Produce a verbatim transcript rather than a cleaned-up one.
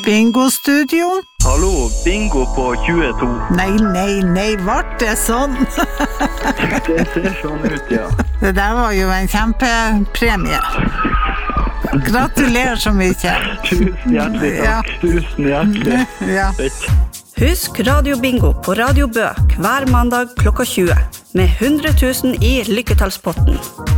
Bingo-studio? Hallo, bingo på tjueto. Nei, nei, nei, vart det sånn? Det ser sånn ut, ja. Det der var jo en kjempepremie. Gratulerer så mye. Tusen hjertelig takk. Ja. Tusen hjertelig. Ja. Husk Radio Bingo på Radio Bø hver mandag klokka tjue med hundre tusen i lykketallspotten.